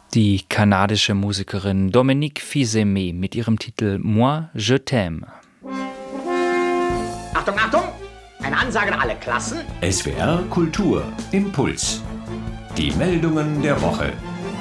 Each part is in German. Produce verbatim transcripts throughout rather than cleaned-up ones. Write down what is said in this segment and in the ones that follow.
Die kanadische Musikerin Dominique Fils-Aimé mit ihrem Titel Moi, je t'aime. Achtung, Achtung! Eine Ansage an alle Klassen. S W R Kultur Impuls. Die Meldungen der Woche.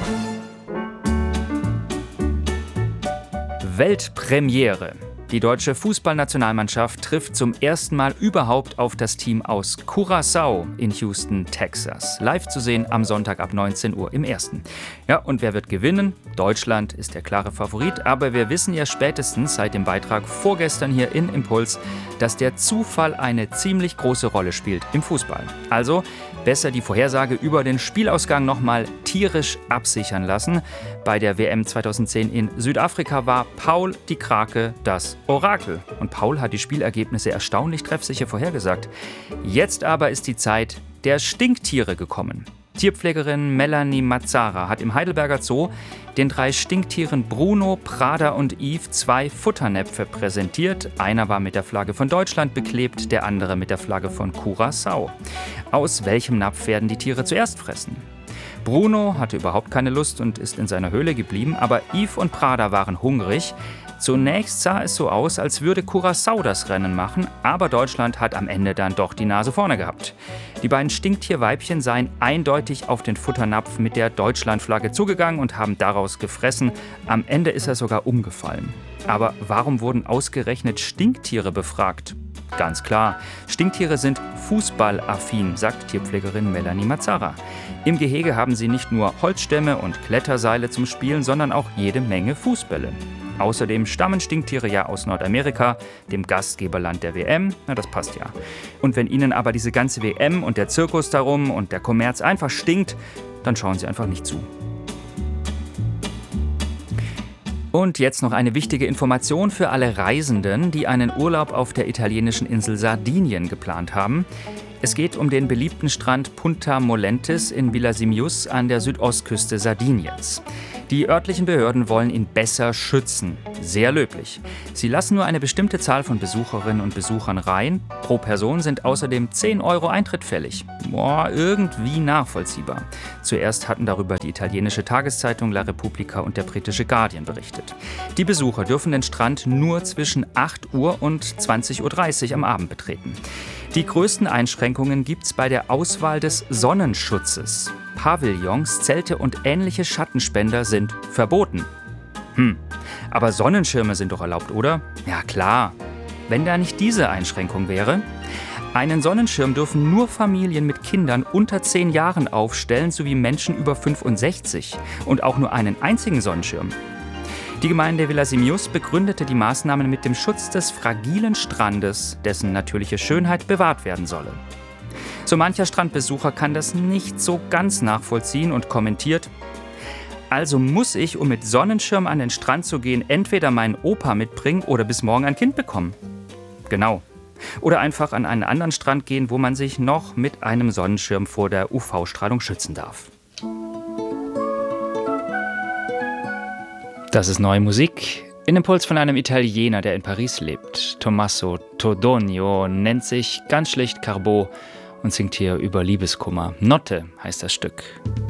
Weltpremiere. Die deutsche Fußballnationalmannschaft trifft zum ersten Mal überhaupt auf das Team aus Curaçao in Houston, Texas. Live zu sehen am Sonntag ab neunzehn Uhr im Ersten. Ja, und wer wird gewinnen? Deutschland ist der klare Favorit, aber wir wissen ja spätestens seit dem Beitrag vorgestern hier in Impuls, dass der Zufall eine ziemlich große Rolle spielt im Fußball. Also besser die Vorhersage über den Spielausgang nochmal tierisch absichern lassen. Bei der W M zweitausendzehn in Südafrika war Paul die Krake das Orakel. Und Paul hat die Spielergebnisse erstaunlich treffsicher vorhergesagt. Jetzt aber ist die Zeit der Stinktiere gekommen. Tierpflegerin Melanie Mazzara hat im Heidelberger Zoo den drei Stinktieren Bruno, Prada und Yves zwei Futternäpfe präsentiert. Einer war mit der Flagge von Deutschland beklebt, der andere mit der Flagge von Curaçao. Aus welchem Napf werden die Tiere zuerst fressen? Bruno hatte überhaupt keine Lust und ist in seiner Höhle geblieben, aber Yves und Prada waren hungrig. Zunächst sah es so aus, als würde Curaçao das Rennen machen, aber Deutschland hat am Ende dann doch die Nase vorne gehabt. Die beiden Stinktierweibchen seien eindeutig auf den Futternapf mit der Deutschlandflagge zugegangen und haben daraus gefressen. Am Ende ist er sogar umgefallen. Aber warum wurden ausgerechnet Stinktiere befragt? Ganz klar, Stinktiere sind fußballaffin, sagt Tierpflegerin Melanie Mazzara. Im Gehege haben sie nicht nur Holzstämme und Kletterseile zum Spielen, sondern auch jede Menge Fußbälle. Außerdem stammen Stinktiere ja aus Nordamerika, dem Gastgeberland der W M. Na, das passt ja. Und wenn Ihnen aber diese ganze W M und der Zirkus darum und der Kommerz einfach stinkt, dann schauen Sie einfach nicht zu. Und jetzt noch eine wichtige Information für alle Reisenden, die einen Urlaub auf der italienischen Insel Sardinien geplant haben. Es geht um den beliebten Strand Punta Molentis in Villa Simius an der Südostküste Sardiniens. Die örtlichen Behörden wollen ihn besser schützen. Sehr löblich. Sie lassen nur eine bestimmte Zahl von Besucherinnen und Besuchern rein. Pro Person sind außerdem zehn Euro Eintritt fällig. Boah, irgendwie nachvollziehbar. Zuerst hatten darüber die italienische Tageszeitung La Repubblica und der britische Guardian berichtet. Die Besucher dürfen den Strand nur zwischen acht Uhr und zwanzig Uhr dreißig am Abend betreten. Die größten Einschränkungen gibt's bei der Auswahl des Sonnenschutzes. Pavillons, Zelte und ähnliche Schattenspender sind verboten. Hm, aber Sonnenschirme sind doch erlaubt, oder? Ja, klar. Wenn da nicht diese Einschränkung wäre? Einen Sonnenschirm dürfen nur Familien mit Kindern unter zehn Jahren aufstellen, sowie Menschen über fünfundsechzig. Und auch nur einen einzigen Sonnenschirm. Die Gemeinde Villa Simius begründete die Maßnahmen mit dem Schutz des fragilen Strandes, dessen natürliche Schönheit bewahrt werden solle. So mancher Strandbesucher kann das nicht so ganz nachvollziehen und kommentiert: Also muss ich, um mit Sonnenschirm an den Strand zu gehen, entweder meinen Opa mitbringen oder bis morgen ein Kind bekommen. Genau. Oder einfach an einen anderen Strand gehen, wo man sich noch mit einem Sonnenschirm vor der U V-Strahlung schützen darf. Das ist neue Musik. In Impuls von einem Italiener, der in Paris lebt. Tommaso Todogno nennt sich ganz schlicht Carbò und singt hier über Liebeskummer. Notte heißt das Stück.